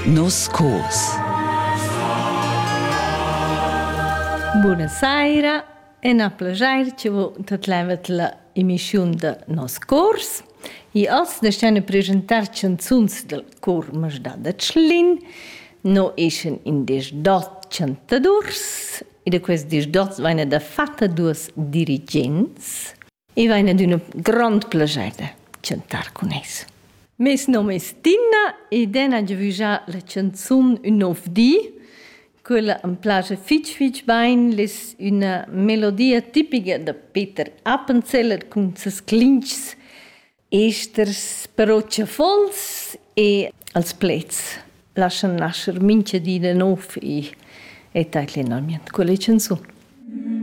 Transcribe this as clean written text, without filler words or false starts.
Nos cors. Buonasera, è un piacere che voi levat la emissione de Nos cors. E oggi ne stiamo a presentare canzoni del cor Masda de Tschlin. Noi escono in 18 cantadors e da questi 18 vengono da fatte due dirigenti e vengono di un grande piacere cantare con essi. Mio nome è Tina e dan ho già la canzone Un nuovo dì. Quella mi piace fitch bene, è una melodia tipica di Peter Appenzeller con le clinches esters paroccia fols e als plets lasciano nascere mince di nuovo e tagli enormemente quella canzone.